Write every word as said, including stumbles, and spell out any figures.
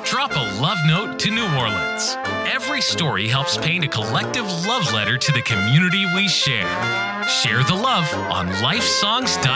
Drop a love note to New Orleans. Every story helps paint a collective love letter to the community we share. Share the love on life songs dot